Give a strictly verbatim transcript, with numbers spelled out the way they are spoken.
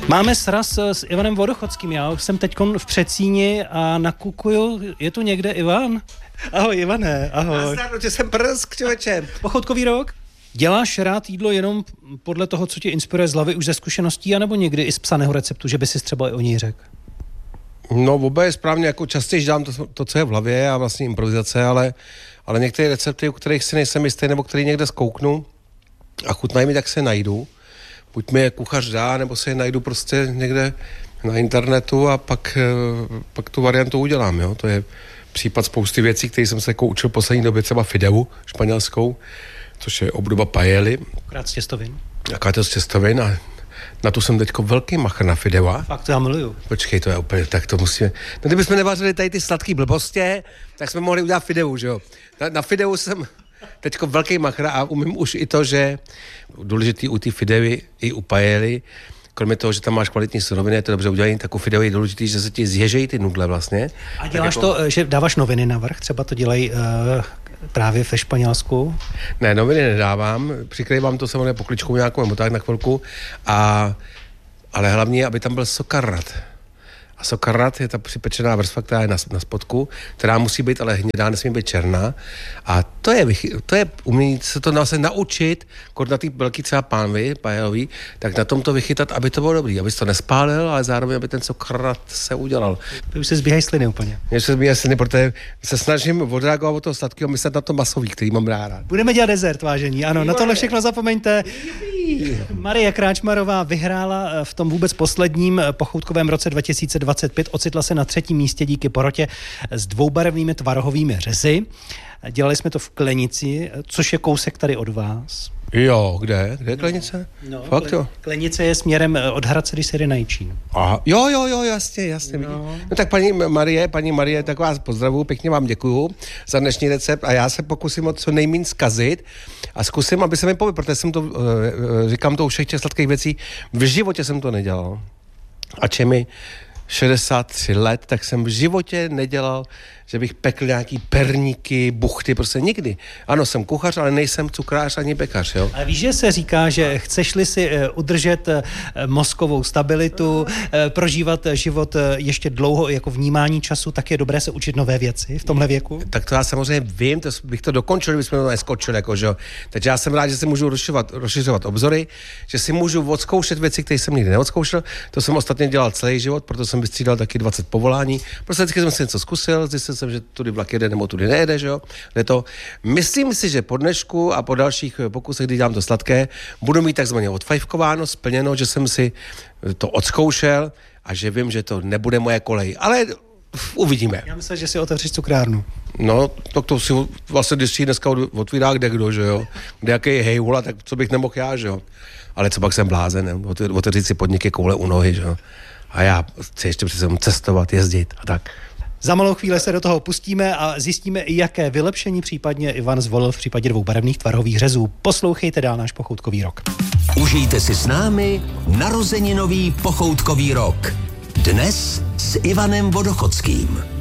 Máme sraz s Ivanem Vodochodským. Já jsem teďkon v Přecíni a nakukuju. Je tu někde Ivan? Ahoj Ivane, ahoj. Nazdar, že jsem prsk, člověče. Pochoutkový rok? Děláš rád jídlo jenom podle toho, co tě inspiruje z hlavy už ze zkušeností, anebo někdy i z psaného receptu, že by si třeba i o něj řekl? No, oba je správně, jako častěji dělám to, to, co je v hlavě a vlastně improvizace, ale, ale některé recepty, u kterých si nejsem jistý, nebo který někde zkouknu a chutnají mi, tak se najdu. Buď mi je kuchař dá, nebo se je najdu prostě někde na internetu a pak, pak tu variantu udělám, jo. To je případ spousty věcí, které jsem se jako učil v poslední době, třeba fideu španělskou, což je obdoba paely. Akorát z těstovin. Akorát z těstovin a na tu jsem teďko velký machr na fidea. Fakt, to já miluju. Počkej, to je úplně, tak to musíme... No kdybychom nevařili tady ty sladký blbostě, tak jsme mohli udělat fideu, že jo. Na, na fideu jsem teďko velký machr a umím už i to, že důležitý u té fideuy i u paely, kromě toho, že tam máš kvalitní suroviny, je to dobře udělaný, tak u fideu je důležitý, že se ti zježejí ty nudle vlastně. A děláš jako... to, že dáváš noviny na vrch? Třeba to dělají uh, právě ve Španělsku? Ne, noviny nedávám, přikrývám to samozřejmě pokličkou nějakou nebo tak na chvilku, a, ale hlavně, aby tam byl sokarrat. A sokarrat je ta připečená vrstva, která je na, na spodku, která musí být ale hnědá, nesmí být černá. A to je, to je umění se to vlastně naučit, kod na ty velký třeba pánvy, pajelový, tak na tom to vychytat, aby to bylo dobrý, aby to nespálil, ale zároveň, aby ten sokarrat se udělal. Ty už se zbíhají sliny úplně. Mně se zbíhají sliny, protože se snažím odreagovat od toho sladkého, myslet na to masový, který mám rád. Budeme dělat dezert, vážení. Ano, na tohle všechno zapomeňte. Marie Kráčmarová vyhrála v tom vůbec posledním pochoutkovém roce dva tisíce dvacet pět, ocitla se na třetím místě díky porotě s dvoubarevnými tvarohovými řezy. Dělali jsme to v Klenici, což je kousek tady od vás. Jo, kde? Kde je Klenice? No, Fakt jo. Klenice je směrem od Hradce, když se jde na Jičín. Aha, jo, jo, jo, jasně, jasně. No. no tak paní Marie, paní Marie, tak vás pozdravuju, pěkně vám děkuju za dnešní recept a já se pokusím o co nejméně zkazit a zkusím, aby se mi povedlo, protože jsem to, říkám to u všech těch sladkých věcí, v životě jsem to nedělal. Ač je mi šedesát tři let, tak jsem v životě nedělal, že bych pekl nějaký perníky, buchty, prostě nikdy. Ano, jsem kuchař, ale nejsem cukrář ani pekař, jo. A víš, že se říká, že chceš-li si udržet mozkovou stabilitu, prožívat život ještě dlouho jako vnímání času, tak je dobré se učit nové věci v tomhle věku? Tak to já samozřejmě vím, to bych to dokončil, kdybychom to neskočili, jako, že jo. Takže já jsem rád, že si můžu rozšiřovat, rozšiřovat obzory, že si můžu odzkoušet věci, které jsem nikdy neodzkoušel. To jsem ostatně dělal celý život, proto jsem vystřídal taky dvacet povolání. Prostě vždycky jsem si něco zkusil, zjistil jsem, že tudy vlak jede nebo tudy nejede, že jo. Je to. Myslím si, že po dnešku a po dalších pokusech, kdy dělám to sladké, budu mít takzvaně odfajfkováno, splněno, že jsem si to odzkoušel a že vím, že to nebude moje kolej. Ale uvidíme. Já myslím, že si otevřeš cukrárnu. No, tak to si vlastně, když si dneska otvírá kde kdo, že jo. Kde jaký hejhula, tak co bych nemohl já, že jo. Ale co pak jsem blázen, ne? Otevřít si podniky koule u nohy, že jo. A já chci ještě přece cestovat, jezdit a tak. Za malou chvíli se do toho pustíme a zjistíme, jaké vylepšení případně Ivan zvolil v případě dvoubarevných tvarohových řezů. Poslouchejte dál náš pochoutkový rok. Užijte si s námi narozeninový pochoutkový rok. Dnes s Ivanem Vodochodským.